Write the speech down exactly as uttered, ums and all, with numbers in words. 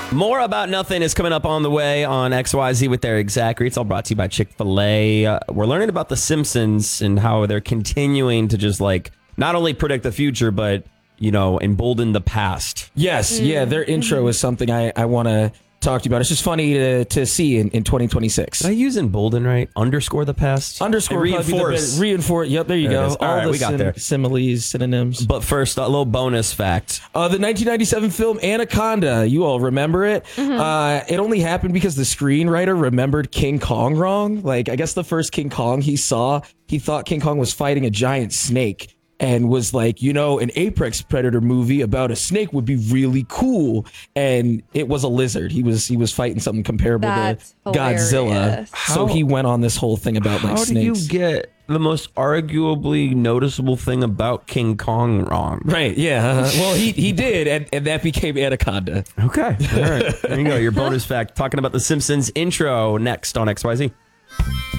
More About Nothing is coming up on the way on X Y Z with Eric Zachary. It's all brought to you by Chick-fil-A. Uh, we're learning about The Simpsons and how they're continuing to just like not only predict the future, but, you know, embolden the past. Yes, mm. yeah, their intro is something I, I want to talk to you about. It's just funny to, to see in, in twenty twenty-six. Did I use embolden right? Underscore the past? Underscore. Reinforce. The reinforce. Yep, there you there go. All, All right, the we got sim- there. Similes, synonyms. But first, a little bonus fact. Uh, the nineteen ninety-seven film Anaconda. You all remember it? Mm-hmm. Uh, it only happened because the screenwriter remembered King Kong wrong. Like, I guess the first King Kong he saw, he thought King Kong was fighting a giant snake. And was like, you know, an apex predator movie about a snake would be really cool. And it was a lizard. He was he was fighting something comparable That's to Godzilla. How, so he went on this whole thing about like how snakes. How do you get the most arguably noticeable thing about King Kong wrong? Right, yeah. Uh, well, he he did, and, and that became Anaconda. Okay. All right. There you go. Your bonus fact. Talking about The Simpsons intro next on X Y Z.